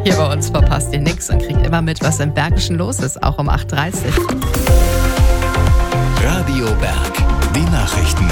Hier bei uns verpasst ihr nichts und kriegt immer mit, was im Bergischen los ist, auch um 8:30 Uhr. Radio Berg, die Nachrichten.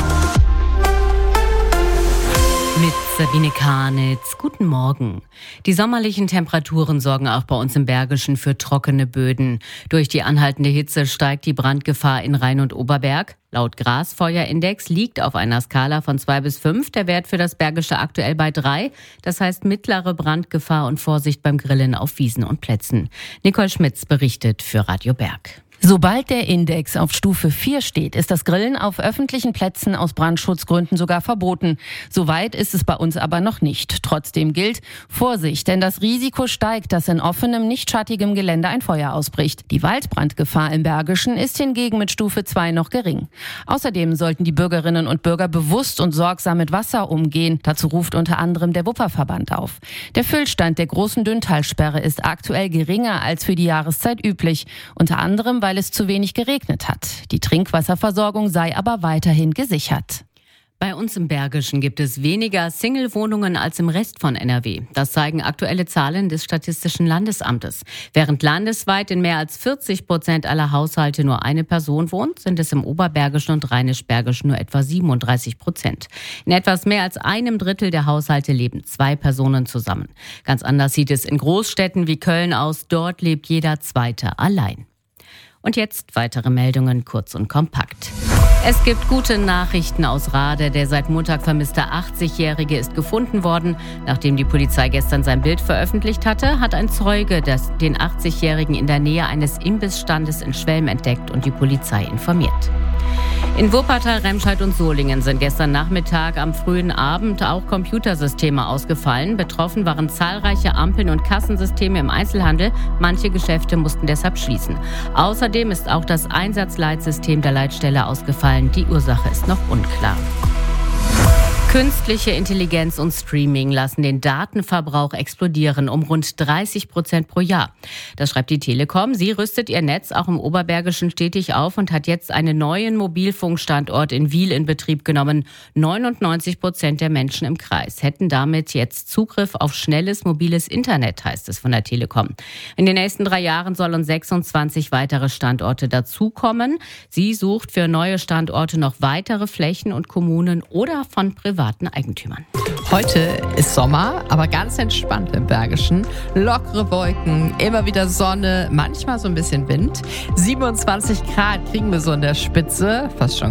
Mit Sabine Karnitz. Guten Morgen. Die sommerlichen Temperaturen sorgen auch bei uns im Bergischen für trockene Böden. Durch die anhaltende Hitze steigt die Brandgefahr in Rhein und Oberberg. Laut Grasfeuerindex liegt auf einer Skala von 2 bis 5 der Wert für das Bergische aktuell bei 3. Das heißt mittlere Brandgefahr und Vorsicht beim Grillen auf Wiesen und Plätzen. Nicole Schmitz berichtet für Radio Berg. Sobald der Index auf Stufe 4 steht, ist das Grillen auf öffentlichen Plätzen aus Brandschutzgründen sogar verboten. Soweit ist es bei uns aber noch nicht. Trotzdem gilt Vorsicht, denn das Risiko steigt, dass in offenem, nicht schattigem Gelände ein Feuer ausbricht. Die Waldbrandgefahr im Bergischen ist hingegen mit Stufe 2 noch gering. Außerdem sollten die Bürgerinnen und Bürger bewusst und sorgsam mit Wasser umgehen. Dazu ruft unter anderem der Wupperverband auf. Der Füllstand der großen Dünntalsperre ist aktuell geringer als für die Jahreszeit üblich. Unter anderem, weil es zu wenig geregnet hat. Die Trinkwasserversorgung sei aber weiterhin gesichert. Bei uns im Bergischen gibt es weniger Single-Wohnungen als im Rest von NRW. Das zeigen aktuelle Zahlen des Statistischen Landesamtes. Während landesweit in mehr als 40% aller Haushalte nur eine Person wohnt, sind es im Oberbergischen und Rheinisch-Bergischen nur etwa 37%. In etwas mehr als einem Drittel der Haushalte leben 2 Personen zusammen. Ganz anders sieht es in Großstädten wie Köln aus. Dort lebt jeder Zweite allein. Und jetzt weitere Meldungen, kurz und kompakt. Es gibt gute Nachrichten aus Rade. Der seit Montag vermisste 80-Jährige ist gefunden worden. Nachdem die Polizei gestern sein Bild veröffentlicht hatte, hat ein Zeuge den 80-Jährigen in der Nähe eines Imbissstandes in Schwelm entdeckt und die Polizei informiert. In Wuppertal, Remscheid und Solingen sind gestern Nachmittag am frühen Abend auch Computersysteme ausgefallen. Betroffen waren zahlreiche Ampeln und Kassensysteme im Einzelhandel. Manche Geschäfte mussten deshalb schließen. Außerdem ist auch das Einsatzleitsystem der Leitstelle ausgefallen. Die Ursache ist noch unklar. Künstliche Intelligenz und Streaming lassen den Datenverbrauch explodieren um rund 30% pro Jahr. Das schreibt die Telekom. Sie rüstet ihr Netz auch im Oberbergischen stetig auf und hat jetzt einen neuen Mobilfunkstandort in Wil in Betrieb genommen. 99% der Menschen im Kreis hätten damit jetzt Zugriff auf schnelles mobiles Internet, heißt es von der Telekom. In den nächsten 3 Jahren sollen 26 weitere Standorte dazukommen. Sie sucht für neue Standorte noch weitere Flächen und Kommunen oder von privaten Eigentümern. Heute ist Sommer, aber ganz entspannt im Bergischen. Lockere Wolken, immer wieder Sonne, manchmal so ein bisschen Wind. 27 Grad kriegen wir so in der Spitze, fast schon